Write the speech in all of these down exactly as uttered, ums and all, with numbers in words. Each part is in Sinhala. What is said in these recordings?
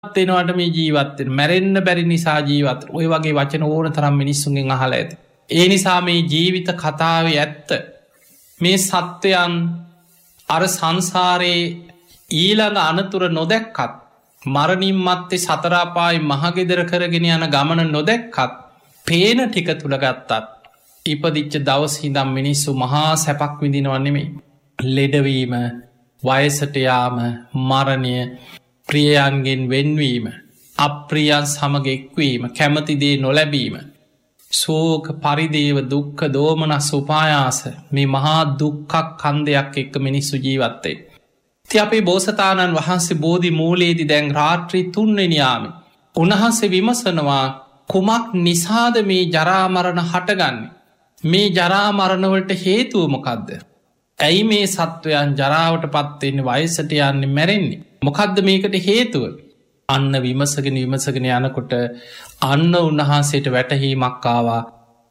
වෙනවට මේ ජීවත්තෙන් මැරෙන්න බැරි නිසා ජීවත් ඔය වගේ වචන ඕන තරම් මිනිස්සුන්ගෙන් අහල ඇති. ඒ නිසා මේ ජීවිත කතාවේ ඇත්ත මේ සත්වයන් අර සංසාරයේ ඊළඟ අනතුර නොදැක්කත් මරණින් මත්තේ සතරාපායි මහගෙදර කරගෙන යන ගමන නොදැක්කත් පේන ටික තුළ ගත්තත් ඉපදිච්ච දවස් හිදම් මිනිස්සු මහා සැපක් විඳිනවන්නෙමේ. ලෙඩවීම වයසටයාම මරණය ප්‍රියයන්ගෙන් වෙන්වීම අප්‍රියන් සමග එක්වීම කැමතිදේ නොලැබීම සෝක පරිදේව දුක්ක දෝමනස් උපායාස මේ මහා දුක්කක් කන්දයක් එක්ක මිනිස්සු ජීවත්තේ. ති අපේ බෝසතාණන් වහන්සේ බෝධි මූලේදි දැන් රාත්‍රී තුන්වෙනියාම උන්වහන්සේ විමසනවා කුමක් නිසාද මේ ජරාමරණ හටගන්නේ. මේ ජරාමරණවලට හේතුවමොකක්ද. ඇයි මේ සත්වයන් ජරාවට පත්වෙන්නේ වයසට යන්නේ මැරෙන්නේ. මොකක්ද මේකට හේතුව අන්න විමසගෙන විමසගෙන යනකොට අන්න උන්වහන්සේට වැටහීමක්කාවා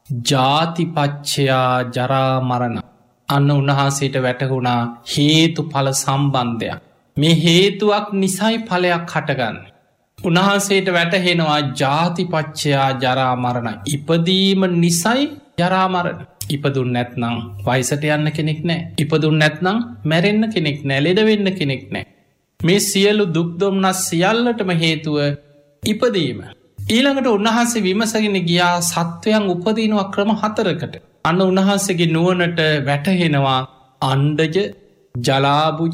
ජාතිපච්චයා ජරාමරණ අන්න උන්වහන්සේට වැටහුණා හේතු පල සම්බන්ධයක් මේ හේතුවක් නිසයි පලයක් හටගන්න. උන්වහන්සේට වැටහෙනවා ජාතිපච්චයා ජරාමරණ ඉපදීම නිසයි ජරාමරණ ඉපදුන් නැත්නම් වයිසට යන්න කෙනෙක් නෑ ඉපදුන් නැත්නම් මැරෙන්න්න කෙනෙක් නෑ ලෙඩවෙන්න කෙනෙක් නෑ. මේ සියලු දුක්දොම්නස් සියල්ලටම හේතුව ඉපදීම. ඊළඟට උන්වහන්සේ විමසගෙන ගියා සත්වයන් උපදීනවා ක්‍රම හතරකට. අන්න උන්වහන්සේගේ නුවනට වැටහෙනවා අන්ඩජ ජලාබුජ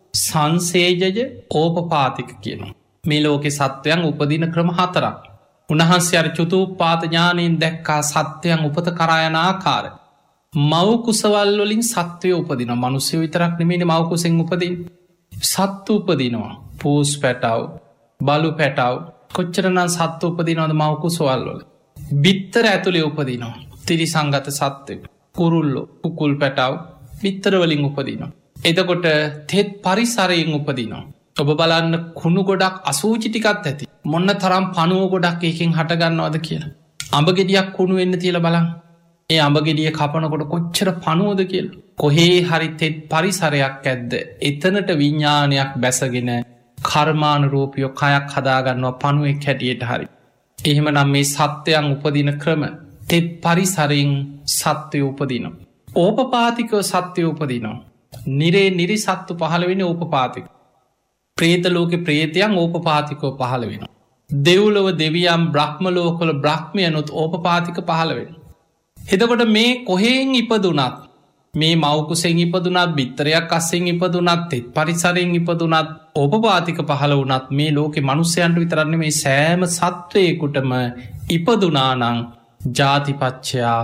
සංසේජජ ඕපපාතික කියනවා. මේ ලෝකෙ සත්වයන් උපදින ක්‍රම හතරක්. උන්වහන්සේ අර චුතූපාත ඥානයෙන් දැක්කා සත්වයන් උපත කරායන ආකාර. මවකුසවල් වලින් සත්වය උපදින මනුස්්‍යය විතරක් නෙමේනි මවකුසෙන් උපදින්. සත්තු උපදිනවා පූස් පැටව් බලු පැටව් කොච්චරනම් සත්තු උපදිනවද මවකුසවල්වල. බිත්තර ඇතුළේ උපදිනවා තිරි සංගත සත්වය කුරුල්ලො කුකුල් පැටව් බිත්තරවලින් උපදිනවා. එතකොට තෙත් පරිසරයෙන් උපදිනවා. ඔබ බලන්න කුණු ගොඩක් අසූචිටිකත් ඇති මොන්න තරම් පනුව ගොඩක් එකින් හටගන්නවද කියලා. අඹගෙඩියක් කුණු වෙන්න තියල බලන් ඒ අඹගෙඩිය කපනකොට කොච්චර පනුවද කියල. කොහේ හරිතෙත් පරිසරයක් ඇද්ද එතනට විඤ්ඥානයක් බැසගෙන කර්මාණරූපියෝ කයක් හදාගන්නවා පනුවෙක් හැටියට හරි. එහෙම නම් මේ සත්වයන් උපදින ක්‍රම තෙත් පරිසරෙන් සත්වය උපදිනවා. ඕපපාතිකව සත්වය උපදිනවා. නිරේ නිරි සත්තු පහළ වෙන ඕපපාතික. ප්‍රේතලෝක ප්‍රේතයන් ඕපපාතිකෝ පහළ වෙන. දෙව්ලොව දෙවියම් බ්‍රහ්මලෝකොල බ්‍රහ්මයනුත් ඕපපාතික පහළ වෙන. හෙදකොට මේ කොහෙෙන් ඉපදුනත් මේ මවකුසෙන් ඉපදුනත් බිත්තරයක් අස්සෙන් ඉපදුනත් එත් පරිසරෙන් ඉපදුනත් ඕපපාතික පහළ වනත් මේ ලෝකෙ මනුස්සයන්ට විතරන්න මේ සෑම සත්වයකුටම ඉපදුනානං ජාතිපච්චයා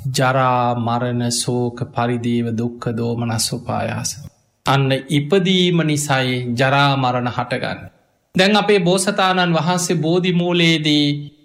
ජරා මරණ සෝක පරිදීව දුක්ක දෝමනස් උපායාස. අන්න ඉපදීම නිසයි ජරාමරණ හටගන්න. දැන් අපේ බෝසතාණන් වහන්සේ බෝධි මූලේදී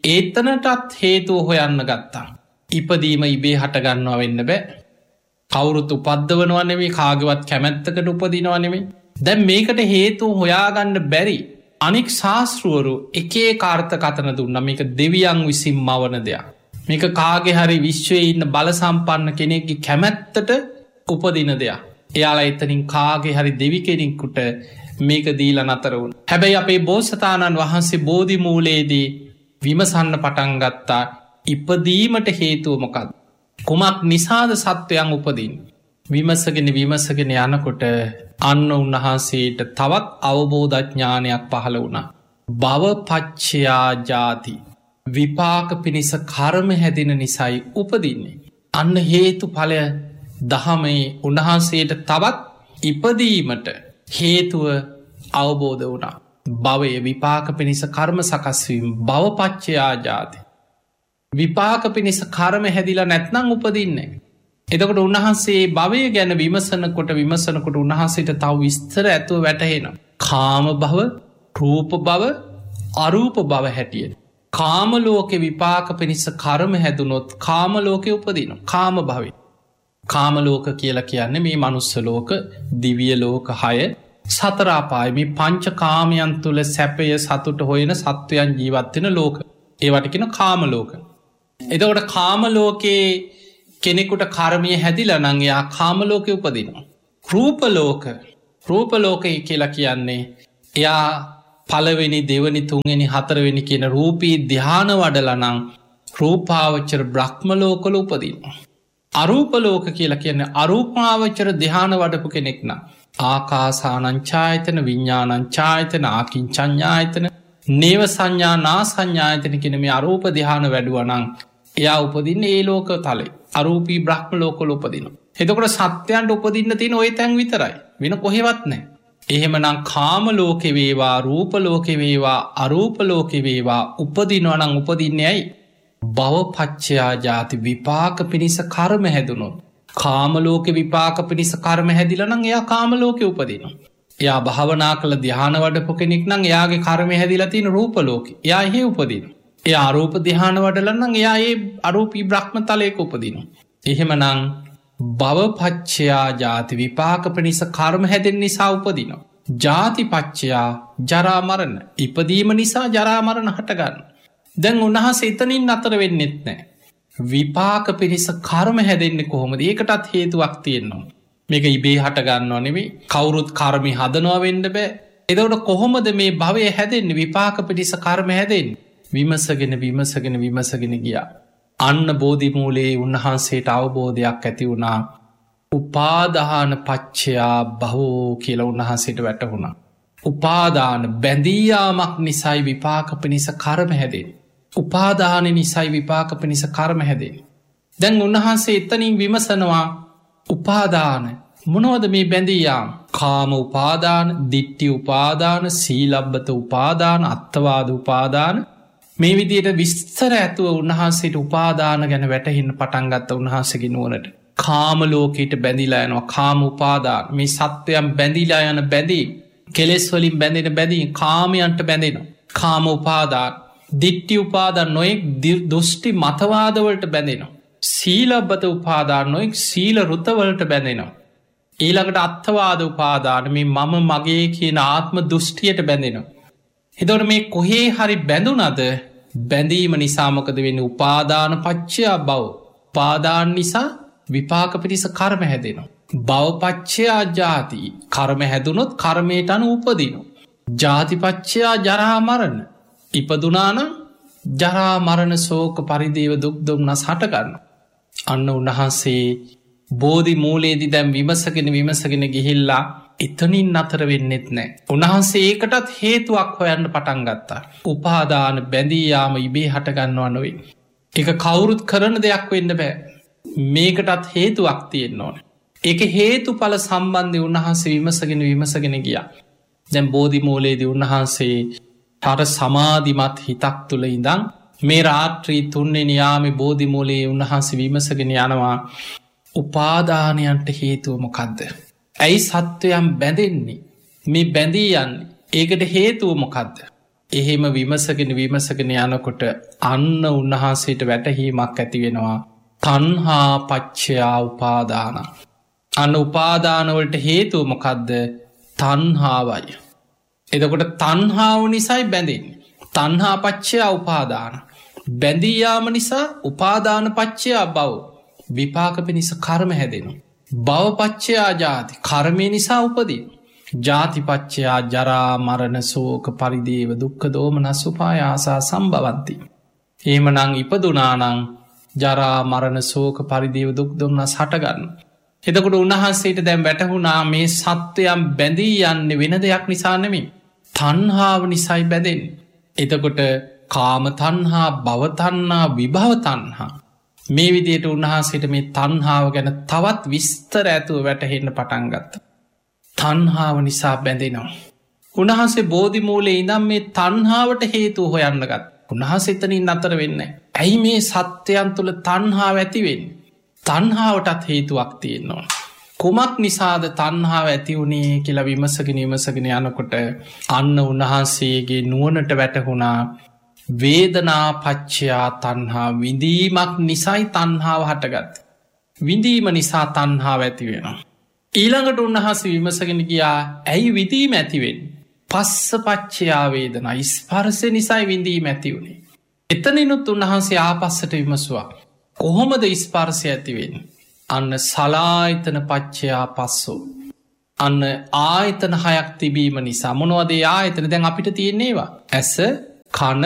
ඒතනටත් හේතුව හොයන්න ගත්තා. ඉපදීම ඉබේ හටගන්නවා වෙන්න බෑ. කවුරුත් උපද්දවනවනෙමේ කාගවත් කැමැත්තකට උපදිනවනෙමේ. දැන් මේකට හේතු හොයාගන්න බැරි අනික් ශාස්තෘවරු එකේ කාර්ථ කතන දුන්න මේක දෙවියන් විසින් මවන දෙයක්. මේක කාගෙ හරි විශ්වය ඉන්න බලසම්පන්න කෙනෙක්ගේ කැමැත්තට උපදින දෙයක්. එයාලා එතනින් කාගේ හරි දෙවි කෙනෙක්කුට මේක දීල නතරවුන්. හැබැයි අපේ බෝසතාණන් වහන්සේ බෝධි මූලේදී විමසන්න පටන්ගත්තා ඉපදීමට හේතුවමොකද. කුමක් නිසාද සත්වයන් උපදින්. විමසගෙන විමසගෙන යනකොට අන්න උන්වහන්සේට තවත් අවබෝධඥානයක් පහළ වුණා. භවපච්චයා ජාති විපාක පිණිස කර්ම හැදෙන නිසයි උපදින්නේ. අන්න හේතු පලය දහමේ උන්වහන්සේට තවත් ඉපදීමට හේතුව අවබෝධ වුණා. භවය විපාක පිණිස කර්ම සකස්වීම භවපච්චයා ජාති. විපාක පිණිස කර්ම හැදිලා නැත්නං උපදින්නේ. එතකොට උන්වහන්සේ භවය ගැන විමසනකොට විමසනකොට උන්වහන්සේට තව විස්තර ඇතුව වැටහෙන. කාම භව රූප භව අරූප භව හැටියට. කාමලෝකෙ විපාක පිණිස කර්ම හැදුනොත් කාමලෝකෙ උපදින කාම භවි. කාමලෝක කියලා කියන්නේ මේ මනුස්සලෝක දිවිය ලෝක හය සතරාපායමි පංච කාමයන් තුළ සැපය සතුට හොයන සත්වයන් ජීවත්වෙන ලෝක ඒවටකෙන කාමලෝක. එතකොට කාමලෝකයේ කෙනෙකුට කර්මය හැදිලා නංයා කාමලෝක උපදිනවා. රූපලෝක රූපලෝකය කියලා කියන්නේ එයා පළවෙනි දෙවනි තුන්වෙනි හතරවෙනි කියන රූපී ධ්‍යාන වඩලනං රූපාවචර බ්‍රහ්මලෝකල උපදිනවා. අරූපලෝක කියලා කියන්නේ අරූපාවචර ධ්‍යාන වඩපු කෙනෙක්න. ආකාසානංචායතන විඤ්ඥානංචායතන ආකින්චඥායතන නේව සංඥා නා සංඥායතන කෙන මේ අරූප ධ්‍යාන වැඩුවනං එයා උපදින්න ඒ ලෝක තලේ අරූපී බ්‍රහ්ම ලෝකල උපදින. එතකොට සත්‍යයන්ට උපදින්න තියෙන ඔය තැන් විතරයි වෙන කොහෙවත් නෑ. එහෙමනම් කාම ලෝකෙ වේවා රූප ලෝකෙ වේවා අරූප ලෝකෙ වේවා උපදිනවනං උපදින්නේ ඇයි භවපච්චයා ජාති විපාක පිණිස කර්ම හැදුනොත් කාමලෝක විපාක පිණිස කර්ම හැදිලනං එයා කාමලෝක උපදිනවා. එයා භාවනා කළ ධ්‍යාන වඩපු කෙනෙක් නං එයාගේ කර්ම හැදිලා තියෙන රූපලෝක එයා එහෙ උපදින. එයා අරූප ධ්‍යාන වඩලනං එයා ඒ අරූපී බ්‍රහ්ම තලයක උපදින. එහෙමනං භවපච්චයා ජාති විපාක පිණිස කර්ම හැදෙන් නිසා උපදිනවා. ජාතිපච්චයා ජරාමරණ ඉපදීම නිසා ජරාමරණ හටගන්න. දැන් උන්හස එතනින් අතර වෙන්නෙත් නෑ. විපාක පිරිස කර්ම හැදෙන්නේ කොහොමද ඒකටත් හේතුවක් තියෙන්නවා. මේක ඉබේ හටගන්නවා නෙමේ කවුරුත් කර්මි හදනවා වෙන්න බෑ. එදවට කොහොමද මේ භවය හැදෙන්නේ විපාක පිරිස කර්ම හැදෙන් විමසගෙන විමසගෙන විමසගෙන ගියා. අන්න බෝධිමූලේ උන්වහන්සේට අවබෝධයක් ඇති වුණා. උපාදාන පච්චයා බහෝ කියලා උන්වහන්සේට වැටහුණා. උපාදාන බැඳීයාමක් නිසයි විපාක පිණිස කර්ම හැදෙන්. උපාදාන නිසයි විපාක පිණිස කර්ම හැදෙන්. දැන් උන්වහන්සේ එතනින් විමසනවා උපාදාන මොනවද මේ බැඳීයාම් කාම උපාදාන දිට්ටි උපාදාන සීලබ්බත උපාදාන අත්තවාද උපාදාන මේ විදියට විස්තර ඇතුව උන්වහන්සේට උපාදාන ගැන වැටහින්න පටන්ගත්ත උන්වහන්සගේ නුවනට කාමලෝකීට බැඳිලා යනවා කාම උපාදාන මේ සත්වයම් බැඳිලා යන බැඳී කෙලෙස් වලින් බැඳෙන බැඳී කාමයන්ට බැඳෙනවා කාම උපාදාන දිට්ටි උපාදාන නොයෙක් දෘෂ්ටි මතවාදවලට බැඳෙනවා සීලබ්බත උපාදාන නොයෙක් සීල රුතවලට බැඳෙනවා ඊළඟට අත්ථවාද උපාදාන මේ මම මගේ කියන ආත්ම දෘෂ්ටියට බැඳෙනවා එතකොට මේ කොහේ හරි බැඳුනද බැඳීම නිසාමකද වෙන්න උපාදාන පච්චයා බව උපාදාන නිසා විපාක පිරිස කර්ම හැදෙනවා භවපච්චයා ජාති කර්ම හැදුනොත් කර්මයට අනු උපදිනු ජාතිපච්චයා ජරාමරණ ඉපදුනාන ජරාමරණ සෝක පරිදේව දුක්දුම්න්නස් හටගන්න අන්න උන්වහන්සේ බෝධි මූලේදි දැම් විමසගෙන විමසගෙන ගිහිල්ලා එතනින් අතර වෙන්නෙත් නෑ උන්වහන්සේ ඒකටත් හේතුවක් හොයන්න පටන් ගත්තා උපාදාන බැඳීයාම ඉබේ හටගන්නවා නොවේ එක කවුරුත් කරන දෙයක් වෙන්න බෑ මේකටත් හේතුවක් තියෙන්න ඕන ඒක හේතු පල සම්බන්ධය උන්වහන්සේ විමසගෙන විමසගෙන ගිය දැම් බෝධි මූලේදී උන්වහන්සේ හර සමාධිමත් හිතක් තුළ ඉඳං මේ රාත්‍රී තුන්නේ නියාමි බෝධි මූලේ උන්වහන්සේ විමසගෙන යනවා උපාදානයන්ට හේතුව මොකක්ද ඇයි සත්වයම් බැඳෙන්නේ මේ බැඳී යන්නේ ඒකට හේතුව මොකක්ද එහෙම විමසගෙන විමසගෙන යනකොට අන්න උන්වහන්සේට වැටහීමක් ඇති වෙනවා තන්හා පච්චයා උපාදාන අන්න උපාදානවලට හේතුව මොකක්ද තන්හාවයි එදකොට තන්හාව නිසයි බැඳෙන්නේ තන්හා පච්චයා උපාදාන බැඳීයාම නිසා උපාදාන පච්චයා බව විපාක පිණිස කර්ම හැදෙනවා භවපච්චයා ජාති කර්මය නිසා උපදී ජාතිපච්චයා ජරා මරණ සෝක පරිදේව දුක්ක දෝමන සුපායාසා සම්බවන්ති ඒමනං ඉපදුනානං ජරා මරණ සෝක පරිදේව දුක් දුන්න සටගන්න එතකොට උන්වහන්සේට දැම් වැටහුණා මේ සත්වයම් බැඳී යන්න වෙන දෙයක් නිසා නෙමි තන්හාාව නිසයි බැදෙන් එතකොට කාම තන්හා භවතන්නා විභවතන්හා මේ විදියට උන්වහන්සේට මේ තන්හාාව ගැන තවත් විස්තර ඇතුව වැටහෙන්න පටන්ගත්ත. තන්හාාව නිසා බැඳෙනවා. උන්වහන්සේ බෝධිමූලේ ඉදම් මේ තන්හාාවට හේතු හොයන්නගත් උන්වහස එතනින් අතර වෙන්න. ඇයි මේ සත්‍යයන් තුළ තන්හාාව ඇතිවෙන්. තන්හාාවටත් හේතුවක් තියෙන්නවා. කුමක් නිසාද තන්හාාව ඇති වුණේ කියලා විමසගෙන විමසගෙන යනකොට අන්න උන්වහන්සේගේ නුවනට වැටහුණා වේදනා පච්චයා තන්හා විඳීමක් නිසයි තන්හාාව හටගත්. විඳීම නිසා තන්හාාව ඇති වෙනවා. ඊළඟට උන්වහස විමසගෙන ගියා ඇයි විදීම ඇතිවෙන්. පස්ස පච්චයා වේදනා ස්පර්සය නිසයි විඳීම ඇති වුණේ. එතනිනුත් උන්වහන්සේ ආපස්සට විමසවා. කොහොමද ස්පර්සය ඇතිවෙන්. අන්න සලායිතන පච්චයා පස්සෝ. අන්න ආයතන හයක් තිබීම නිසා මොනවදේ ආයතන දැන් අපිට තියෙන්නේවා ඇස කන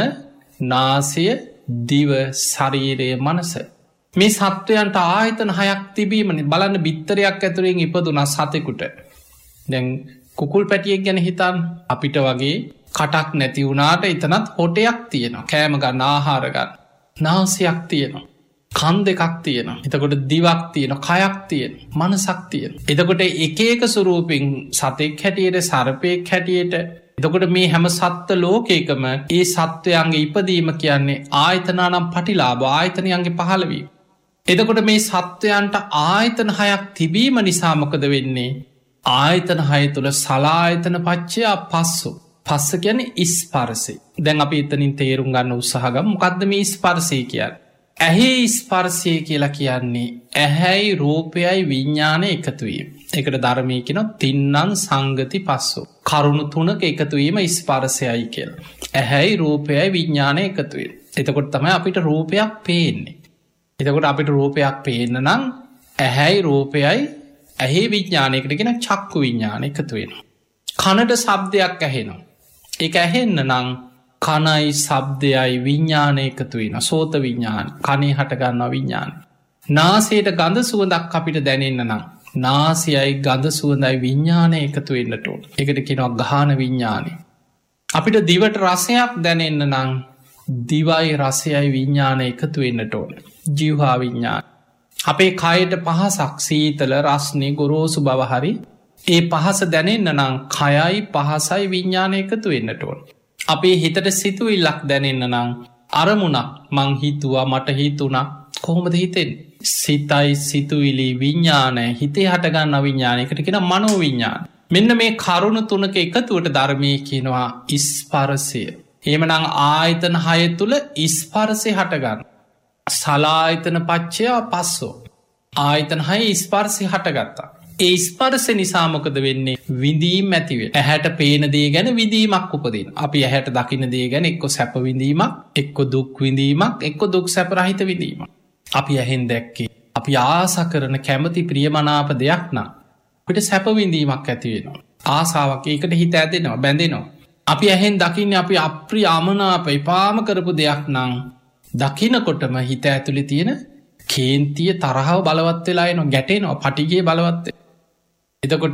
නාසය දිව ශරීරය මනස මේ සත්වයන්ට ආයතන හයක් තිබීමනි බලන්න බිත්තරයක් ඇතුරෙන් ඉපදුනා සතෙකුට දැන් කුකුල් පැටියෙක් ගැන හිතන් අපිට වගේ කටක් නැති වුණාට එතනත් හොටයක් තියෙනවා කෑම ගන්න ආහාර ගන්න නාසයක් තියෙනවා කන් දෙකක් තියෙනවා එතකොට දිවක් තියෙන කයක් තියෙන මනසක් තියෙන එතකොට එක එක ස්වරූපෙන් සතෙක් හැටියට සර්පයෙක් හැටියට එතකොට මේ හැම සත්ත්ව ලෝකයකම ඒ සත්වයන්ගේ ඉපදීම කියන්නේ ආයතනානම් පටිලාභ ආයතනයන්ගේ පහළවීම එතකොට මේ සත්වයන්ට ආයතන හයක් තිබීම නිසා මොකද වෙන්නේ ආයතන හය තුළ සලායතන පච්චයා පස්සු පස්ස කියන ස්පර්සය දැන් අපි එතනින් තේරුම් ගන්න උත්සාහගම් මොකක්ද මේ ස්පර්සය කියන්න ඇහි ස්පර්සය කියලා කියන්නේ ඇහැයි රූපයයි විඤ්ඥාන එකතුවීම එකට ධර්මය කියන තින්නන් සංගති පස්සු කරුණු තුනක එකතුවීම ස්පර්සයයි කියල ඇහැයි රූපයයි විඤ්ඥාන එකතුවීම එතකොට තමයි අපිට රූපයක් පේන්නේ එතකොට අපිට රූපයක් පේන්න නම් ඇහැයි රූපයයි ඇහි විඤ්ඥානයකට ගෙන චක්කු විඤ්ඥාන එකතුවෙන කනට සබ්දයක් ඇහෙනවා එක ඇහෙන්න නං කනයි සබ්දයයි විඤ්ඥානය එකතු වෙන සෝත විඤ්ඥාන කනේ හටගන්න විඤ්ඥාන නාසයට ගඳ සුවදක් අපිට දැනෙන්න නම් නාසියයි ගඳ සුවඳයි විඤ්ඥානය එකතු වෙන්නට ඕන එකට කෙනවා ගාන විඤ්ඥානය අපිට දිවට රසයක් දැනෙන්න නං දිවයි රසයයි විඤ්ඥාන එකතු වෙන්නට ඕන ජීවහා විඤ්ඥාන අපේ කයට පහසක් සීතල රස්නය ගොරෝසු බවහරි ඒ පහස දැනෙන්න නං කයයි පහසයි විඤ්ඥාන එකතු වෙන්නට ඕන අපේ හිතට සිතුවිල්ලක් දැනෙන්න නං අරමුණක් මං හිතුවා මට හිතුනා කොහොමද හිතෙන් සිතයි සිතුවිලි විඤ්ඥානය හිතේ හටගන්න විඤ්ඥානයකට කියෙන මනෝ විඤ්ඥාන මෙන්න මේ කරුණු තුනක එකතුවට ධර්මය කියනවා ඉස්පරසය එමනං ආයතන හය තුළ ඉස්පරසය හටගන්න සලායතන පච්චයා පස්සෝ ආයතන හය ඉස්පර්සය හටගත්තා ඒ ස්පර්ශ නිසාමොකද වෙන්නේ විඳීම් ඇතිවේ ඇහැට පේන දේ ගැන විදීමක් උපදින් අපි ඇහැට දකින දේ ගැන එක්කො සැප විඳීමක් එක්කො දුක් විඳීමක් එක්කො දුක් සැපරහිත විඳීම අපි ඇහෙන් දැක්කේ අපි ආස කරන කැමති ප්‍රියමනාප දෙයක් නම් අපිට සැප විඳීමක් ඇතිවෙනවා ආසාාවක් ඒකට හිත ඇදෙනවා බැඳෙනවා අපි ඇහෙන් දකින්න අපි අප්‍රි අමනාප එපාම කරපු දෙයක් නං දකිනකොටම හිත ඇතුළි තියෙන කේන්තිය තරහාව බලවත් වෙලා එනවා ගැටේනවා පටිගේ බලවත්තේ එතකොට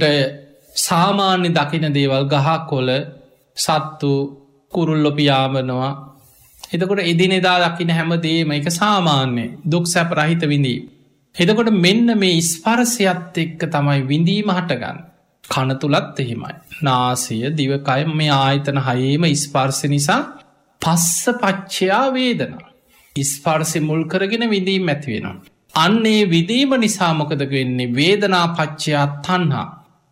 සාමාන්‍ය දකින දේවල් ගහ කොල සත්තු කුරුල්ලොපියාමනවා එතකොට එදිනෙදා දකින හැමදේම එක සාමාන්‍ය දුක් සැප රහිත විඳී එතකොට මෙන්න මේ ස්පර්සයත් එක්ක තමයි විඳීම හටගන්න කන තුළත් එහෙමයි නාසය දිවකය මේ ආයතන හයේම ස්පර්ස නිසා පස්ස පච්චයා වේදනා ස්පර්සි මුල් කරගෙන විඳීම් ඇති වෙනවා. අන්නේ විදීම නිසා මොකද වෙන්නේ වේදනා පච්චයා තන්හා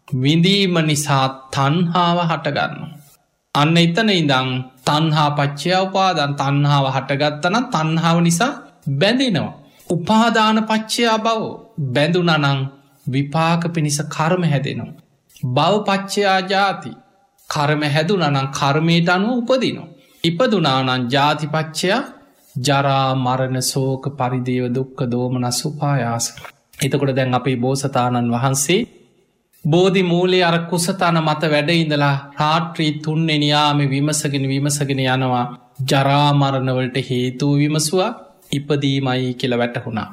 විඳීම නිසා තන්හාව හටගන්න. අන්න එතන ඉදං තන්හා පච්චයා උපාදන් තන්හාව හටගත්තන තන්හාව නිසා බැඳෙනවා. උපාදාන පච්චයා බව බැඳුනනං විපාක පිණිස කර්ම හැදෙනවා. බව පච්චයා ජාති කර්ම හැදුනනං කර්මයට අනුව උපදිනවා. ඉපදුනානං ජාතිපච්චයා ජරා මරණ සෝක පරිදේව දුක්ක දෝමන සුපායාස එතකොට දැන් අපේ බෝසතාණන් වහන්සේ බෝධි මූලේ අර කුසතන මත වැඩඉඳලා රාට්‍රී තුන්නෙනයාම විමසගෙන විමසගෙන යනවා ජරාමරණවලට හේතුව විමසවා ඉපදීමයි කියල වැටහුණා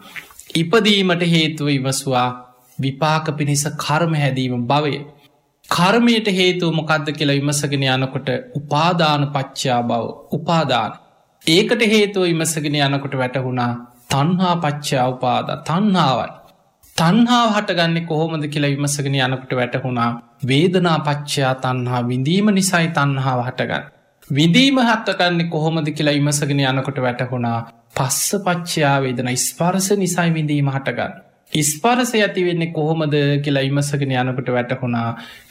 ඉපදීමට හේතුව විමසවා විපාක පිණිස කර්ම හැදීම භවය කර්මයට හේතුව මොකක්ද කියලා විමසගෙන යනකොට උපාදාන පච්චා බව උපාදාන ඒකට හේතුව විමසගෙන යනකොට වැටහුණා තන්හා පච්චා උපාද තන්හාවයි තන්හාව හටගන්නේ කොහොමද කියලා විමසගෙන යනකොට වැටහුණා වේදනා පච්චයා තන්හා විඳීම නිසයි තන්හාව හටගන්න විඳීම හත්තගන්නේ කොහොමද කියලා විමසගෙන යනකොට වැටහුණා පස්ස පච්චයා වේදන ස්පර්ස නිසයි විඳීම හටගන්න ස්පර්සය ඇතිවෙන්නේ කොහොමද කියලා විමසගෙන යනකොට වැටහුණා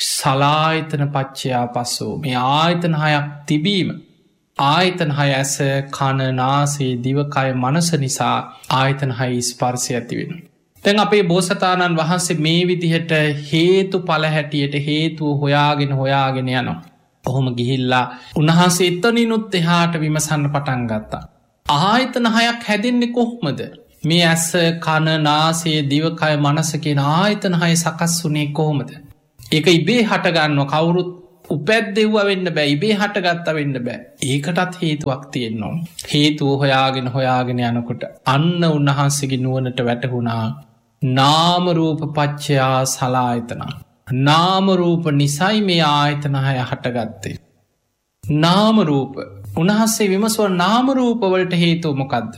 සලායතන පච්චයා පස්සෝ මේ ආයතන හයක් තිබීම ආයතන හය ඇස කන නාසේ දිවකය මනස නිසා ආයතන හයි ස්පර්සය ඇතිවෙන. තැන් අපේ බෝසතාණන් වහන්සේ මේ විදිහට හේතු පල හැටියට හේතුව හොයාගෙන හොයාගෙන යනවා. ඔහොම ගිහිල්ලා උන්වහන්සේ එතනිනුත් එහාට විමසන්න පටන් ගත්තා. ආයතන හයක් හැදෙන්නේ කොහොමද? මේ ඇස කන නාසේ දිවකය මනස කියෙන ආයතන හය සකස් වුනේ කොහොමද? ඒක ඉබේ හටගන්න කවුරුත් උපැද්දෙව්ව වෙන්න බෑ ඉබේ හටගත්ත වෙන්න බෑ ඒකටත් හේතුවක් තියෙන්නවා හේතුව හොයාගෙන හොයාගෙන යනකොට අන්න උන්වහන්සේගේ නුවණට වැටහුණා නාමරූප පච්චයා සලායතන නාමරූප නිසයි මේ ආයතන හය හටගත්තේ නාමරූප උන්වහන්සේ විමසුව නාමරූපවලට හේතුව මොකක්ද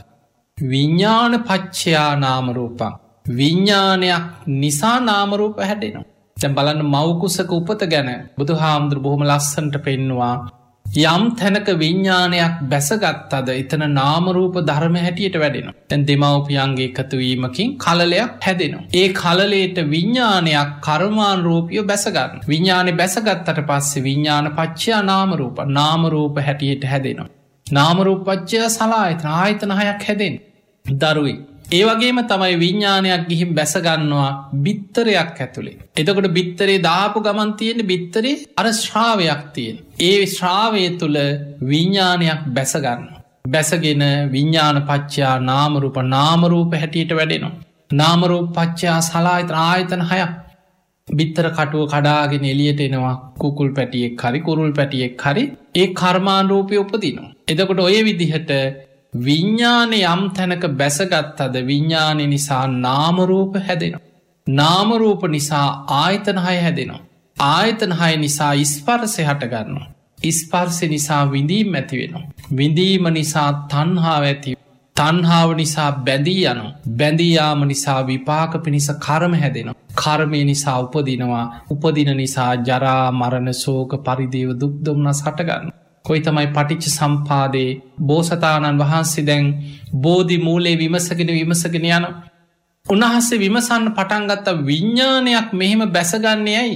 විඤ්ඤාණ පච්චයා නාමරූපං විඤ්ඤාණයක් නිසා නාමරූප හැදෙනවා දැන් බලන්න මව්කුසක උපත ගැන බුදුහාමුදුරු බොහොම ලස්සනට පෙන්නවා යම් තැනක විඤ්ඤාණයක් බැසගත්තද එතන නාම රූප ධර්ම හැටියට වැඩෙනවා. දැන් දෙමව්පියන්ගේ එකතු වීමකින් කලලයක් හැදෙනවා. ඒ කලලයට විඤ්ඤාණයක් කර්මානුරූපීව බැස ගන්න. විඤ්ඤාණය බැසගත්තට පස්සේ විඤ්ඤාණ පත්‍ය නාම රූප. නාම රූප හැටියට හැදෙනවා. නාම රූප පත්‍ය සලආයතන ආයතන හයක් හැදෙනවා. දරුවෙක් ඒ වගේම තමයි විඤ්ඤාණයක් ගිහින් බැස ගන්නවා බිත්තරයක් ඇතුලේ. එතකොට බිත්තරේ දාපු ගමන් තියෙන බිත්තරේ අර ශ්‍රාවයක් තියෙන. ඒ ශ්‍රාවය තුල විඤ්ඤාණයක් බැස ගන්නවා. බැසගෙන විඤ්ඤාණ පත්‍ය නාම රූප නාම රූප හැටියට වැඩෙනවා. නාම රූප පත්‍ය සලආයතන ආයතන හයක්. බිත්තර කටුව කඩාගෙන එළියට එනවා කුකුල් පැටියෙක් හරි කුරුල් පැටියෙක් හරි ඒ කර්මානුරූපී උපදිනවා. එතකොට ඔය විදිහට විඤ්ඤාණය යම් තැනක බැසගත්තද විඤ්ඤාණය නිසා නාම රූප හැදෙනවා. නාම රූප නිසා ආයතන හය හැදෙනවා. ආයතන හය නිසා ස්පර්ශය හට ගන්නවා. ස්පර්ශය නිසා විඳීම ඇති වෙනවා. විඳීම නිසා තණ්හාව ඇති තණ්හාව නිසා බැඳී යනවා. බැඳී යාම නිසා විපාක පිණිස කර්ම හැදෙනවා. කර්මය නිසා උපදිනවා. උපදින නිසා ජරා මරණ ශෝක පරිදේව දුක් දුම්නස් හට ගන්නවා. කොයි තමයි පටිච්ච සම්පාදේ බෝසතාණන් වහන්සේ දැන් බෝධි මූලේ විමසගෙන විමසගෙන යන උන්වහන්සේ විමසන්න පටන් ගත්ත විඤ්ඤාණයක් මෙහෙම බැසගන්නේ ඇයි?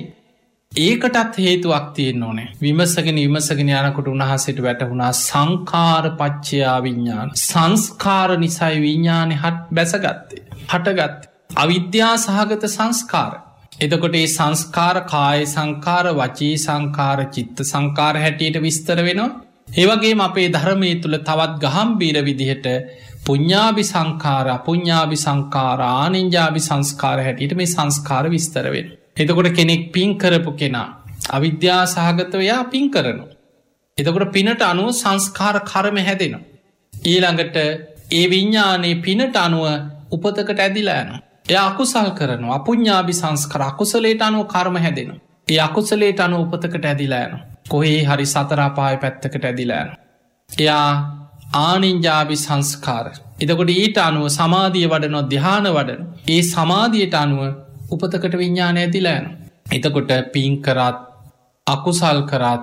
ඒකටත් හේතුවක් තියෙන්න ඕනේ. විමසගෙන විමසගෙන යනකොට උන්වහන්සේට වැටහුණා සංඛාර පච්චයා විඤ්ඤාණ. සංස්කාර නිසායි විඤ්ඤාණය හට බැසගත්තේ. හටගත්තේ. අවිද්‍යා සහගත සංස්කාර. එතකොට ඒ සංස්කාර කාය සංකාර වචී සංකාර චිත්ත සංකාර හැටියට විස්තර වෙනවා. ඒ වගේම අපේ ධර්මයේ තුල තවත් ගහම්බීර විදිහට පුඤ්ඤාභි සංකාර අපුඤ්ඤාභි සංකාර ආනිඤ්ඤාභි සංස්කාර හැටියට මේ සංස්කාර විස්තර වෙනවා. එතකොට කෙනෙක් පින් කරපු කෙනා අවිද්‍යා සහගතව යා පින් කරනවා. එතකොට පිනට අනුව සංස්කාර කර්ම හැදෙනවා. ඊළඟට ඒ විඤ්ඤාණේ පිනට අනුව උපතකට ඇදිලා යනවා. එයා අකුසල් කරනවා. අපුඤ්ඤාභි සංස්කාර අකුසලයට අනුව කර්ම හැදෙනවා. ඒ අකුසලයට අනුව උපතකට ඇදිලා යනවා. කොහේ හරි සතර අපාය පැත්තකට ඇදිලා යනවා. එයා ආනිඤ්ඤාභි සංස්කාර. එතකොට ඊට අනුව සමාධිය වඩනවා ධ්‍යාන වඩනවා. ඒ සමාධියට අනුව උපතකට විඤ්ඤාණය ඇදිලා යනවා. එතකොට පින් කරත් අකුසල් කරත්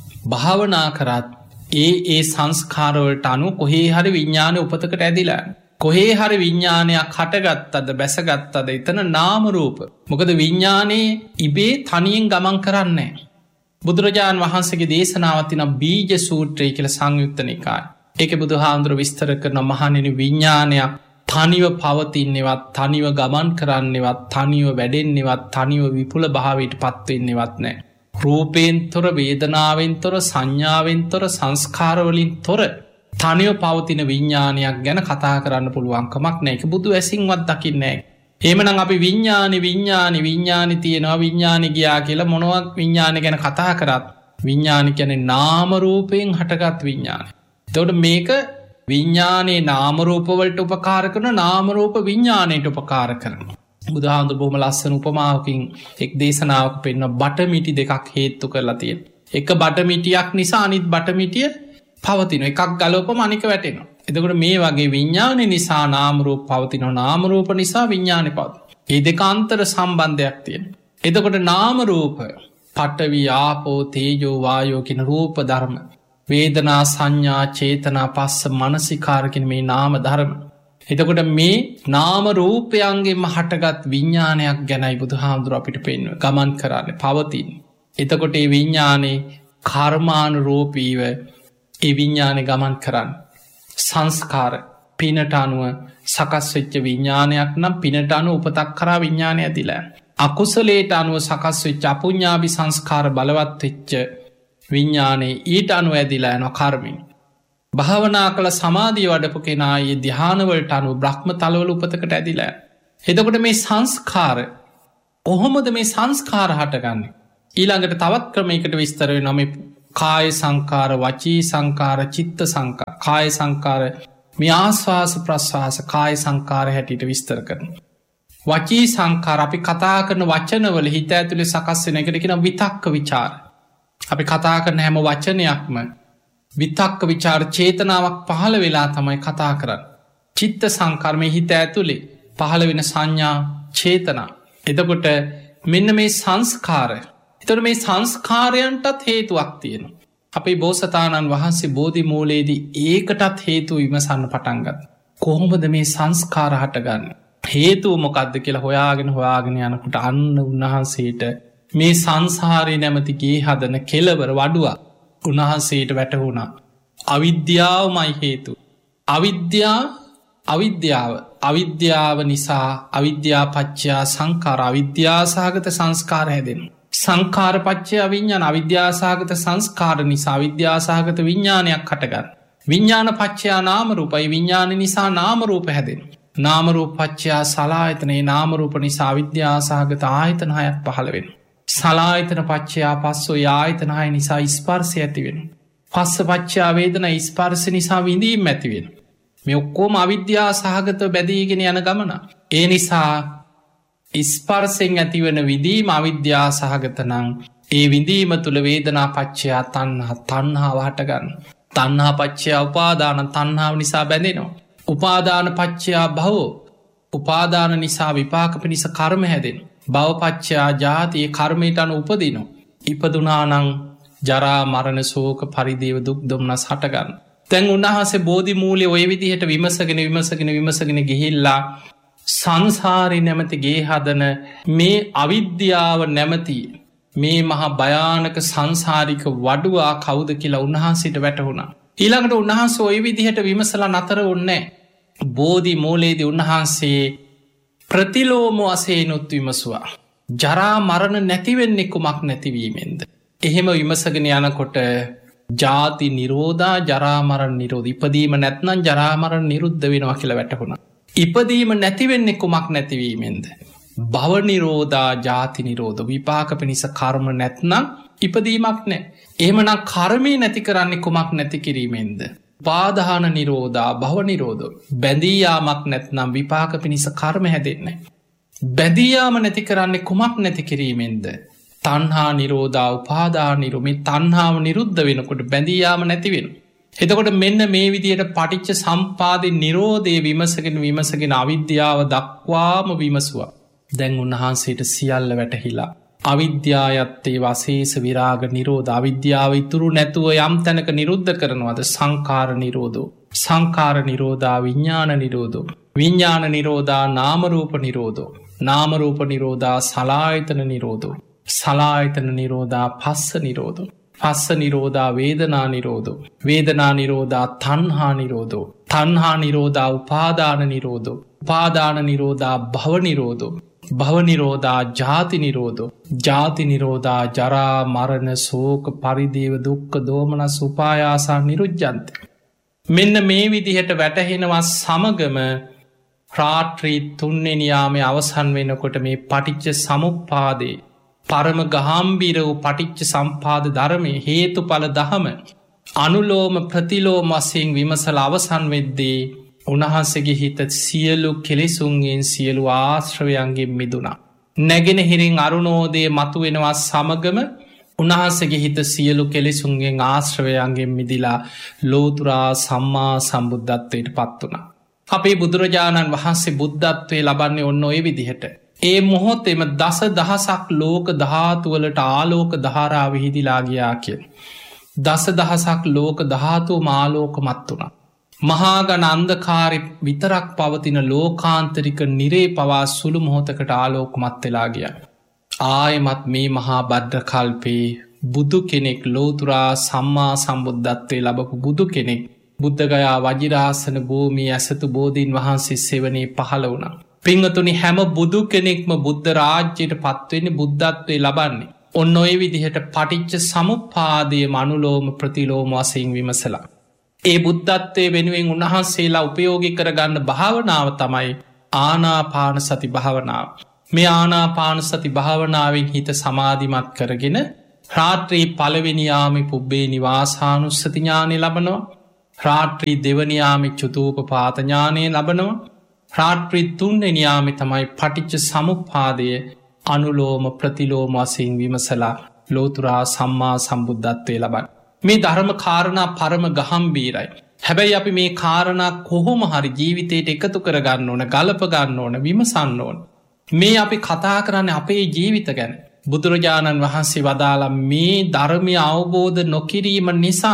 භාවනා කරත් ඒ ඒ සංස්කාර වලට අනුව කොහේ හරි විඤ්ඤාණය උපතකට ඇදිලා යනවා. කොහේ හරි විඤ්ඤාණයක් හටගත්තද බැසගත්තද එතන නාම රූප. මොකද විඤ්ඤාණේ ඉබේ තනියෙන් ගමන් කරන්නේ නැහැ. බුදුරජාන් වහන්සේගේ දේශනාවක් තියෙනවා බීජ සූත්‍රය කියලා සංයුත්ත නිකාය. ඒකේ බුදුහාඳුර විස්තර කරන මහණෙනි විඤ්ඤාණයක් තනිව පවතින්නේවත් තනිව ගමන් කරන්නේවත් තනිව වැඩෙන්නේවත් තනිව විපුල භාවයට පත් වෙන්නේවත් නැහැ. රූපයෙන් තොර වේදනාවෙන් තොර සංඥාවෙන් තොර සංස්කාර වලින් තොර තනිව පවතින විඤ්ඤාණයක් ගැන කතා කරන්න පුළුවන් කමක් නැහැ. ඒක බුදු ඇසින්වත් දකින්නේ නැහැ. එහෙමනම් අපි විඤ්ඤාණි විඤ්ඤාණි විඤ්ඤාණි තියනවා විඤ්ඤාණි ගියා කියලා මොනවත් විඤ්ඤාණි ගැන කතා කරත් විඤ්ඤාණි කියන්නේ නාම රූපයෙන් හටගත් විඤ්ඤාණය. එතකොට මේක විඤ්ඤාණේ නාම රූප වලට උපකාර කරන නාම රූප විඤ්ඤාණයට උපකාර කරනවා. බුදුහාමුදුරු බොහොම ලස්සන උපමාවකින් එක් දේශනාවක පෙන්න බටමිටි දෙකක් හේතු කරලා තියෙනවා. එක බටමිටියක් නිසා අනිත් බටමිටිය පවතින එකක් ගලවපම අනික වැටෙනවා. එතකොට මේ වගේ විඤ්ඤාණය නිසා නාම රූප පවතිනවා. නාම රූප නිසා විඤ්ඤාණය පවතිනවා. මේ දෙක අතර සම්බන්ධයක් තියෙනවා. එතකොට නාම රූප පඨවි ආපෝ තේජෝ වායෝ කියන රූප ධර්ම වේදනා සංඥා චේතනා පස්ස මනසිකාර කියන මේ නාම ධර්ම. එතකොට මේ නාම රූපයන්ගෙන්ම හටගත් විඤ්ඤාණයක් ගැනයි බුදුහාමුදුර අපිට පෙන්වන්නේ. ගමන් කරන්නේ පවතින්නේ. එතකොට මේ විඤ්ඤාණේ කර්මානුරූපීව ඒ විඤ්ඤාණය ගමන් කරන්නේ. සංස්කාර පිනට අනුව සකස් වෙච්ච විඤ්ඤාණයක් නම් පිනට අනුව උපතක් කරා විඤ්ඤාණය ඇදිලා. අකුසලයට අනුව සකස් වෙච්ච අපුඤ්ඤාභි සංස්කාර බලවත් වෙච්ච විඤ්ඤාණය ඊට අනුව ඇදිලා යන කර්මෙන්. භාවනා කළ සමාධිය වඩපු කෙනා ඊ ධ්‍යාන වලට අනුව බ්‍රහ්ම තලවල උපතකට ඇදිලා. එතකොට මේ සංස්කාර කොහොමද මේ සංස්කාර හටගන්නේ? ඊළඟට තවත් ක්‍රමයකට විස්තර වෙනවා මේ කාය සංකාර, වචී සංකාර, චිත්ත සංකාර. කාය සංකාර මේ ආස්වාස ප්‍රස්වාස කාය සංකාර හැටියට විස්තර කරනවා. වචී සංකාර අපි කතා කරන වචනවල හිත ඇතුලේ සකස් වෙන එකට කියනවා විතක්ක විචාර. අපි කතා කරන හැම වචනයක්ම විතක්ක විචාර චේතනාවක් පහළ වෙලා තමයි කතා කරන්නේ. චිත්ත සංකාර මේ හිත ඇතුලේ පහළ වෙන සංඥා චේතනා. එතකොට මෙන්න මේ සංස්කාර. එතකොට මේ සංස්කාරයන්ටත් හේතුවක් තියෙනවා. අපේ බෝසතාණන් වහන්සේ බෝධි මූලයේදී ඒකටත් හේතු විමසන්න පටන් ගත්තා. කොහොමද මේ සංස්කාර හටගන්නේ? හේතුව මොකක්ද කියලා හොයාගෙන හොයාගෙන යනකොට අන්න උන්වහන්සේට මේ සංසාරේ නැමති ගේ හදන කෙලවර වඩුවක් උන්වහන්සේට වැටහුණා. අවිද්‍යාවමයි හේතු. අවිද්‍යාව අවිද්‍යාව අවිද්‍යාව නිසා අවිද්‍යා පච්චයා සංකාර අවිද්‍යාසහගත සංස්කාර හැදෙන. සංකාර පච්චයා විඤ්ඤාණ අවිද්‍යාසහගත සංස්කාර නිසා අවිද්‍යාසහගත විඤ්ඤාණයක් හටගන්න. විඤ්ඤාණ පච්චයා නාම රූපයි විඤ්ඤාණ නිසා නාම රූප හැදෙන. නාම රූප පච්චයා සලආයතනේ නාම රූප නිසා අවිද්‍යාසහගත ආයතන හයක් පහළ වෙනවා. සලආයතන පච්චයා පස්සෝ ආයතන හය නිසා ස්පර්ශය ඇති වෙනවා. පස්ස පච්චයා වේදනා ස්පර්ශ නිසා විඳීම ඇති වෙනවා. මේ ඔක්කොම අවිද්‍යා සහගත බැදීගෙන යන ගමන. ඒ නිසා ස්පර්ශයෙන් ඇතිවන විඳීම අවිද්‍යා සහගත නම් ඒ විඳීම තුළ වේදනා පච්චයා තණ්හා තණ්හාව හටගන්න. තණ්හා පච්චයා උපාදාන තණ්හාව නිසා බැඳෙනවා. උපාදාන පච්චයා භව උපාදාන නිසා විපාක පිණිස කර්ම හැදෙනවා. භව පච්චයා ජාති කර්මයට අනුව උපදිනවා. ඉපදුනා නම් ජරා මරණ ශෝක පරිදේව දුක් දුම්නස් හටගන්න. තැන් උන්වහන්සේ බෝධි මූලය ඔය විදිහට විමසගෙන විමසගෙන විමසගෙන ගිහිල්ලා සංසාරි නැමති ගේ හදන මේ අවිද්‍යාව නැමති මේ මහා භයානක සංසාරික වඩුවා කවුද කියලා උන්වහන්සේට වැටහුණා. ඊළඟට උන්වහන්සේ ඔය විදිහට විමසලා නතර වුණේ. බෝධි මූලයේදී උන්වහන්සේ ප්‍රතිලෝම වශයෙන්ුත් විමසුවා. ජරා මරණ නැතිවෙන්නේ කුමක් නැතිවීමෙන්ද? එහෙම විමසගෙන යනකොට ජාති නිරෝධා ජරාමරණ නිරෝධ ඉපදීම නැත්නම් ජරාමරණ නිරුද්ධ වෙනවා කියලා වැටහුණා. ඉපදීම නැතිවෙන්නේ කුමක් නැතිවීමෙන්ද? භව නිරෝධා ජාති නිරෝධ විපාක පිණිස කර්ම නැත්නම් ඉපදීමක් නැහැ. එහෙමනම් කර්මය නැති කරන්නේ කුමක් නැති කිරීමෙන්ද? උපාදාන නිරෝධා භව නිරෝධ බැඳී යාමක් නැත්නම් විපාක පිණිස කර්ම හැදෙන්නේ නැහැ. බැඳී යාම නැති කරන්නේ කුමක් නැති කිරීමෙන්ද? තණ්හා නිරෝධා උපාදාන නිරෝධ මේ තණ්හාව නිරුද්ධ වෙනකොට බැඳී යාම නැති වෙනවා. එතකොට මෙන්න මේ විදියට පටිච්ච සම්පාදේ නිරෝධය විමසගෙන විමසගෙන අවිද්‍යාව දක්වාම විමසුවා. දැන් උන්වහන්සේට සියල්ල වැටහිලා අවිද්‍යාවත්තේ වශේෂ විරාග නිරෝධ අවිද්‍යාව ඉතුරු නැතුව යම් තැනක නිරුද්ධ කරනවාද? සංඛාර නිරෝධෝ සංඛාර නිරෝධා විඤ්ඤාණ නිරෝධෝ විඤ්ඤාණ නිරෝධා නාම රූප නිරෝධෝ නාම රූප නිරෝධා සලආයතන නිරෝධෝ සලායතන නිරෝධා පස්ස නිරෝධෝ පස්ස නිරෝධා වේදනා නිරෝධෝ වේදනා නිරෝධා තණ්හා නිරෝධෝ තණ්හා නිරෝධා උපාදාන නිරෝධෝ උපාදාන නිරෝධා භව නිරෝධෝ භව නිරෝධා ජාති නිරෝධෝ ජාති නිරෝධා ජරා මරණ ශෝක පරිදේව දුක්ඛ දෝමනස් උපායාසා නිරුද්ධන්ති. මෙන්න මේ විදිහට වැටහෙනවා සමගම රාත්‍රී තුන්වෙනි යාමේ අවසන් වෙනකොට මේ පටිච්ච සමුප්පාදේ පරම ගහම්බීර වූ පටිච්ච සම්පාද ධර්මය හේතුඵල දහම අනුලෝම ප්‍රතිලෝම වශයෙන් විමසලා අවසන් වෙද්දී උන්වහන්සේගේ හිත සියලු කෙලෙසුන්ගෙන් සියලු ආශ්‍රවයන්ගෙන් මිදුණා. නැගෙනහිරින් අරුණෝදය මතුවෙනවා සමගම උන්වහන්සේගේ හිත සියලු කෙලෙසුන්ගෙන් ආශ්‍රවයන්ගෙන් මිදිලා ලෝතුරා සම්මා සම්බුද්ධත්වයට පත් වුණා. අපේ බුදුරජාණන් වහන්සේ බුද්ධත්වය ලබන්නේ ඔන්න ඔය විදිහට. ඒ මොහොතෙම දස දහසක් ලෝක ධාතුවලට ආලෝක ධාරා විහිදිලා ගියා කියලා. දස දහසක් ලෝක ධාතුවම ආලෝකමත් වුණා. මහාගණ අන්ධකාරෙ විතරක් පවතින ලෝකාන්තරික නිරේ පවා සුළු මොහොතකට ආලෝකමත් වෙලා ගියා. ආයෙමත් මේ මහා භද්‍ර කල්පේ බුදු කෙනෙක් ලෝතුරා සම්මා සම්බුද්ධත්වය ලබපු බුදු කෙනෙක් බුද්ධගයා වජිරාසන භූමී ඇසතු බෝධීන් වහන්සේ සෙවනේ පහළ වුණා. පිංගතුනි හැම බුදු කෙනෙක්ම බුද්ධ රාජ්‍යයට පත්වෙන්නේ බුද්ධත්වය ලබන්නේ ඔන්න ඔය විදිහට පටිච්ච සමුප්පාදය අනුලෝම ප්‍රතිලෝම වශයෙන් විමසලා. ඒ බුද්ධත්වය වෙනුවෙන් උන්වහන්සේලා උපයෝගී කරගන්න භාවනාව තමයි ආනාපාන සති භාවනාව. මේ ආනාපාන සති භාවනාවෙන් හිත සමාධිමත් කරගෙන රාත්‍රී පළවෙනියාමි පුබ්බේ නිවාසානුස්සති ඥානය ලබනවා. රාත්‍රී දෙවනියාමි චුතූපපාත ඥානය ලබනවා. රාත්‍රී තුන්වෙනියාමි තමයි පටිච්ච සමුප්පාදය අනුලෝම ප්‍රතිලෝම වශයෙන් විමසලා ලෝතුරා සම්මා සම්බුද්ධත්වය ලබන්න. මේ ධර්ම කාරණා පරම ගහම්බීරයි. හැබැයි අපි මේ කාරණා කොහොම හරි ජීවිතයට එකතු කරගන්න ඕන, ගලප ගන්න ඕන, විමසන්න ඕන. මේ අපි කතා කරන්නේ අපේ ජීවිත ගැන. බුදුරජාණන් වහන්සේ වදාළ මේ ධර්මය අවබෝධ නොකිරීම නිසා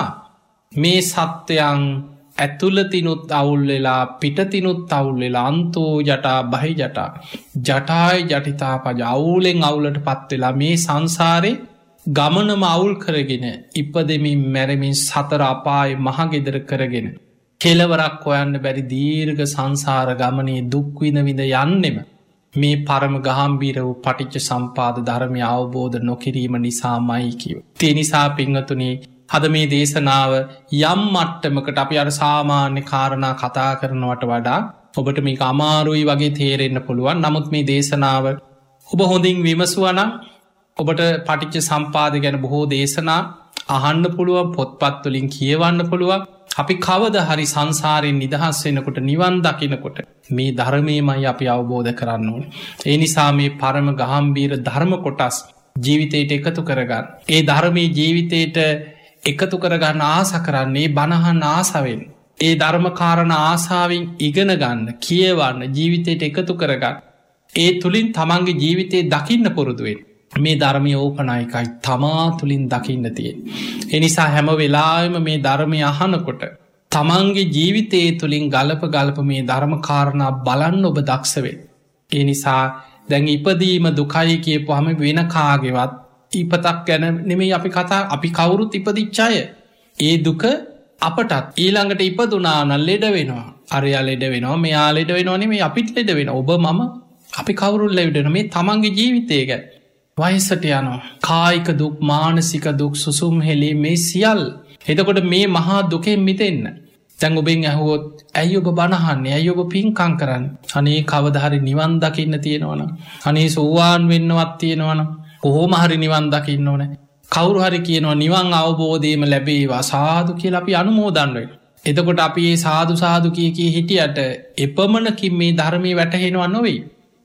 මේ සත්වයන් ඇතුළතිනුත් අවුල් වෙලා පිටතිනුත් අවුල් වෙලා අන්තෝ ජටා බහි ජටා ජටායි ජටිතා පජ අවුලෙන් අවුලට පත්වෙලා මේ සංසාරේ ගමනම අවුල් කරගෙන ඉපදෙමින් මැරමින් සතර අපාය මහගෙදර කරගෙන කෙලවරක් හොයන්න බැරි දීර්ඝ සංසාර ගමනේ දුක්විඳ විඳ යන්නෙම මේ පරම ගහම්බීර වූ පටිච්ච සම්පාද ධර්මය අවබෝධ නොකිරීම නිසා මයි කියව. තේ නිසා පිංහතුනේ අද මේ දේශනාව යම් මට්ටමකට අපි අර සාමාන්‍ය කාරණා කතා කරනවට වඩා ඔබට මේක අමාරුයි වගේ තේරෙන්න පුළුවන්. නමුත් මේ දේශනාව ඔබ හොඳින් විමසුවනම් ඔබට පටිච්ච සම්පාද ගැන බොහෝ දේශනා අහන්න පුළුවන්, පොත්පත් වලින් කියවන්න පුළුවන්. අපි කවද හරි සංසාරයෙන් නිදහස් වෙනකොට නිවන් දකිනකොට මේ ධර්මයමයි අපි අවබෝධ කරන්න ඕනේ. ඒ නිසා මේ පරම ගහම්බීර ධර්ම කොටස් ජීවිතයට එකතු කරගන්න. ඒ ධර්මයේ ජීවිතයට එකතු කරගන්න ආස කරන්නේ බණහන් ආසාවෙන්. ඒ ධර්ම කාරණා ආසාවෙන් ඉගෙන ගන්න, කියවන්න, ජීවිතයට එකතු කරගන්න. ඒ තුලින් තමන්ගේ ජීවිතේ දකින්න පුරුදු වෙන්න. මේ ධර්මය ඕපනායකයි තමා තුළින් දකින්න තියෙන. එනිසා හැම වෙලාවෙම මේ ධර්මය අහනකොට තමන්ගේ ජීවිතයේ තුළින් ගලප ගලප මේ ධර්ම කාරණා බලන්න ඔබ දක්ෂවේ. ඒ නිසා දැන් ඉපදීම දුකයි කියපුහම වෙන කාගෙවත් ඉපතක් ගැන නෙමෙයි අපි කතා. අපි කවුරුත් ඉපදිච්චාය. ඒ දුක අපටත් ඊළඟට ඉපදුනාන ලෙඩ වෙනවා. අරයා ලෙඩ වෙනවා, මෙයා ලෙඩ වෙනවා නෙමෙයි අපිත් ලෙඩ වෙනවා. ඔබ මම අපි කවුරුත් ලෙඩ වෙනවා. මේ තමන්ගේ ජීවිතය ගැන වයසට යනවා. කායික දුක්, මානසික දුක්, සුසුම් හෙලි මේ සියල්. එතකොට මේ මහා දුකෙන් මිදෙන්න දැන් ඔබෙන් ඇහුවොත් ඇයි ඔබ බණහන්නේ, ඇයි ඔබ පින්කම් කරන්නේ? අනේ කවදා හරි නිවන් දකින්න තියෙනවනම්, අනේ සෝවාන් වෙන්නවත් තියෙනවනම්, කොහොම හරි නිවන් දකින්න ඕනේ. කවුරු හරි කියනවා නිවන් අවබෝධයම ලැබේවා සාදු කියලා අපි අනුමෝදන් වෙනවා. එතකොට අපි මේ සාදු සාදු කිය කී හිටියට එපමණකින් මේ ධර්මයේ වැටහෙනව නොවේ.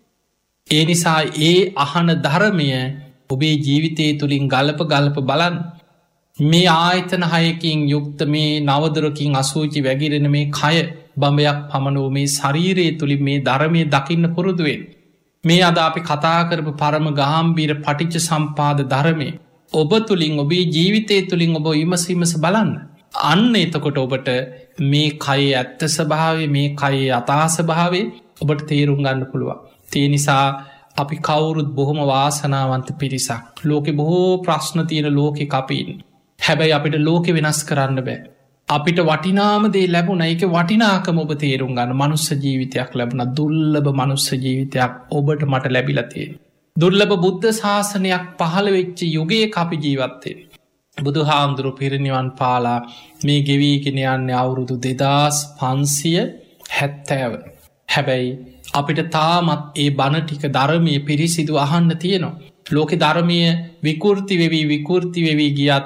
ඒ නිසා ඒ අහන ධර්මය ඔබේ ජීවිතය තුළින් ගලප ගලප බලන්න. මේ ආයතන හයකින් යුක්ත මේ නවදුරකින් අසූචි වැගිරෙන මේ කය බඹයක් පමණෝ මේ ශරීරයේ තුළින් මේ ධර්මය දකින්න පුරුදුවෙන්. මේ අද අපි කතා කරපු පරම ගාම්බීර පටිච්ච සම්පාද ධර්මය ඔබ තුළින්, ඔබේ ජීවිතය තුළින් ඔබ විමසීමස බලන්න. අන්න එතකොට ඔබට මේ කයේ ඇත්ත ස්වභාවය, මේ කයේ යථා ස්වභාවය ඔබට තේරුම් ගන්න පුළුවන්. ඒ නිසා අපි කවුරුත් බොහොම වාසනාවන්ත පිරිසක්. ලෝකෙ බොහෝ ප්‍රශ්න තියෙන ලෝකෙ කපින්. හැබැයි අපිට ලෝකෙ වෙනස් කරන්න බෑ. අපිට වටිනාම දේ ලැබුණ, ඒක වටිනාකම ඔබ තේරුම් ගන්න. මනුස්ස ජීවිතයක් ලැබුණ, දුර්ලභ මනුස්ස ජීවිතයක් ඔබට මට ලැබිලා තියෙන. දුර්ලභ බුද්ධ ශාසනයක් පහළ වෙච්ච යුගයේ අපි ජීවත් වෙන්නේ. බුදුහාමුදුරු පිරිනිවන් පාලා මේ ගෙවීගෙන යන්නේ අවුරුදු දෙදාස් පන්සිය හැත්තෑව. හැබැයි අපිට තාමත් ඒ බණ ටික ධර්මය පිරිසිදු අහන්න තියෙනවා. ලෝකෙ ධර්මය විකෘති වෙවී විකෘති වෙවී ගියත්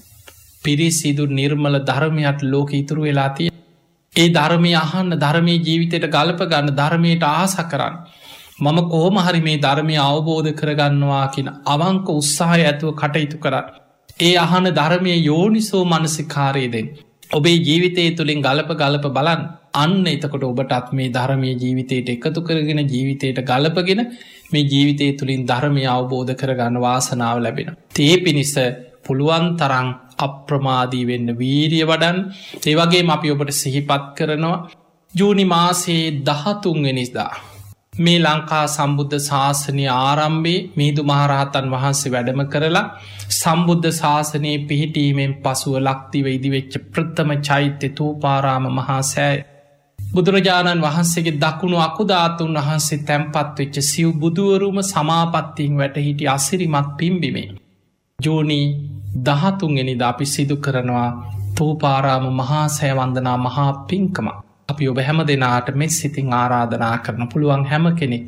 පිරිසිදු නිර්මල ධර්මයක් ලෝක ඉතුරු වෙලා තියෙන. ඒ ධර්මය අහන්න, ධර්මයේ ජීවිතයට ගලප ගන්න, ධර්මයට ආස කරන්න. මම කොහොම හරි මේ ධර්මය අවබෝධ කරගන්නවා කියන අවංක උත්සාහය ඇතුව කටයුතු කරන්න. ඒ අහන ධර්මය යෝනිසෝ මනසිකාරයේ දෙන්න. ඔබේ ජීවිතය තුළින් ගලප ගලප බලන්න. අන්න එතකොට ඔබටත් මේ ධර්මය ජීවිතයට එකතු කරගෙන, ජීවිතයට ගලපගෙන මේ ජීවිතය තුළින් ධර්මය අවබෝධ කරගන්න වාසනාව ලැබෙන. තේ පිණිස පුළුවන් තරං අප්‍රමාදී වෙන්න වීරිය වඩන්. ඒ වගේම අපි ඔබට සිහිපත් කරනවා ජූනි මාසයේ දහතුන් වෙනිදා මේ ලංකා සම්බුද්ධ ශාසනය ආරම්භයේ මිහිඳු මහරහතන් වහන්සේ වැඩම කරලා සම්බුද්ධ ශාසනයේ පිහිටීමෙන් පසුව ලක්දිව ඉදිවෙච්ච ප්‍රථම චෛත්‍ය ථූපාරාම මහා සෑය. බුදුරජාණන් වහන්සේගේ දකුණු අකුධාතුන් වහන්සේ තැන්පත් වෙච්ච සිව් බුදුවරුම සමාපත්තියෙන් වැටහිටි අසිරිමත් පිම්බිමේ ජූනි දහතුන්වෙනිදා අපි සිදු කරනවා ථූපාරාම මහා සෑ වන්දනා මහා පින්කම. අපි ඔබ හැම දෙනාට මෙත් සිතින් ආරාධනා කරන පුළුවන් හැම කෙනෙක්ම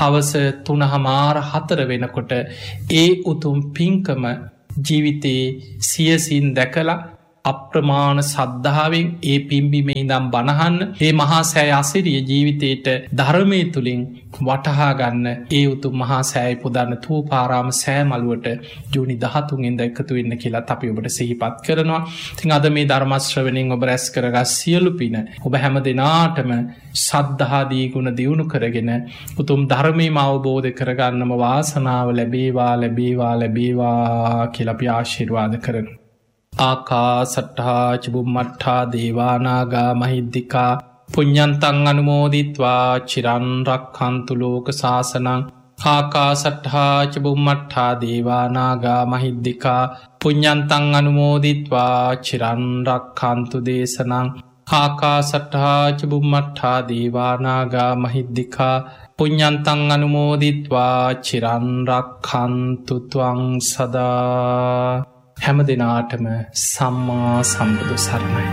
හවස තුන හමාර හතර වෙනකොට ඒ උතුම් පින්කම ජීවිතයේ සියසින් දැකලා අප්‍රමාණ සද්ධාවෙන් ඒ පිම්බිමේ දම් බණහන්න ඒ මහා සෑ අසිරිය ජීවිතයට ධර්මය තුළින් වටහා ගන්න ඒ උතුම් මහා සෑයි පුදන්න තූපාරාම සෑමලුවට ජූනි දහතුන්ෙන්ද එකතු වෙන්න කියලා අපි ඔබට සිහිපත් කරනවා. තින් අද මේ ධර්මශ්‍රවණින් ඔබ රැස් කරගත් සියලු පින ඔබ හැම දෙනාටම සද්ධාදී ගුණ දියුණු කරගෙන උතුම් ධර්මයම අවබෝධ කරගන්නම වාසනාව ලැබේවා ලැබේවා ලැබේවා කියලා අපි ආශිර්වාද කරනවා. ආකා සට්හා චුම්මට්ඨා දේවානාගා මහිද්దికා පුඤ්ඤන්තං අනුමෝදිත්වා චිරන් රක්ඛන්තු ලෝක සාසනං. ආකා සට්හා චුම්මට්ඨා දේවානාගා මහිද්దికා පුඤ්ඤන්තං අනුමෝදිත්වා චිරන් රක්ඛන්තු දේශනං. ආකා සට්හා චුම්මට්ඨා දේවානාගා මහිද්దికා පුඤ්ඤන්තං අනුමෝදිත්වා චිරන් රක්ඛන්තු ත්වං සදා. හැම දෙනාටම සම්මා සම්බුදු සරණයි.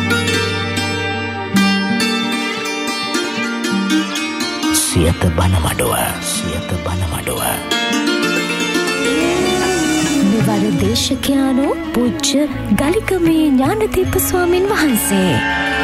සියත බණමඩුව සියත බණමඩුව මෙවර දේශකයාණෝ පූජ්‍ය ගලිකමේ ඥානදීප ස්වාමින් වහන්සේ